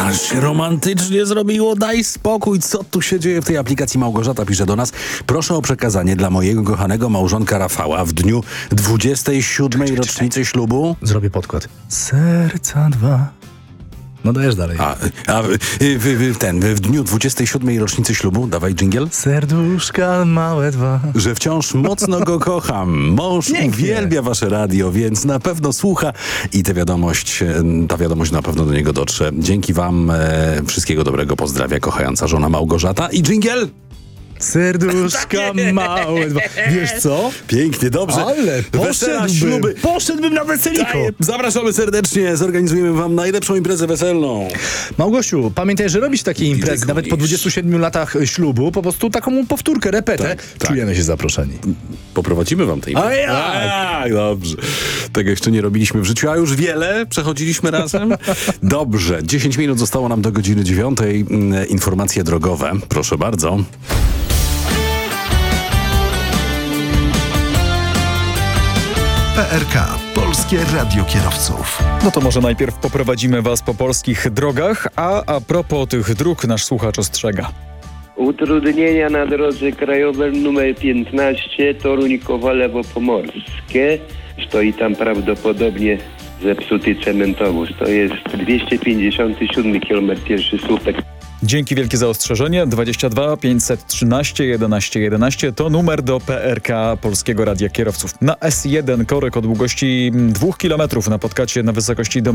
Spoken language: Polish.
Aż się romantycznie zrobiło, daj spokój. Co tu się dzieje w tej aplikacji? Małgorzata pisze do nas. Proszę o przekazanie dla mojego kochanego małżonka Rafała w dniu 27. rocznicy ślubu. Zrobię podkład. Serca dwa. No dajesz dalej. W dniu 27. rocznicy ślubu, dawaj dżingiel. Serduszka małe dwa. Że wciąż mocno go kocham. Mąż uwielbia wasze radio, więc na pewno słucha i ta wiadomość na pewno do niego dotrze. Dzięki wam wszystkiego dobrego pozdrawia kochająca żona Małgorzata i dżingiel. Serduszka małe dwa. Wiesz co? Pięknie, dobrze. Ale poszedłbym na weseliko. Zapraszamy serdecznie, zorganizujemy wam najlepszą imprezę weselną. Małgosiu, pamiętaj, że robić takie imprezy, nawet po 27 latach ślubu, po prostu taką powtórkę, repetę. Tak. Czujemy się zaproszeni. Poprowadzimy wam tej imprezy. Tak, dobrze. Tego jeszcze nie robiliśmy w życiu, a już wiele przechodziliśmy razem. Dobrze, 10 minut zostało nam do godziny 9. Informacje drogowe. Proszę bardzo. PRK, Polskie Radio Kierowców. No to może najpierw poprowadzimy was po polskich drogach, a propos tych dróg nasz słuchacz ostrzega. Utrudnienia na drodze krajowej nr 15 Toruń-Kowalewo-Pomorskie. Stoi tam prawdopodobnie zepsuty cementowóz. To jest 257 km pierwszy słupek. Dzięki wielkie za ostrzeżenie. 22 513 11 11 to numer do PRK Polskiego Radia Kierowców. Na S1 korek o długości 2 km napotkacie na wysokości do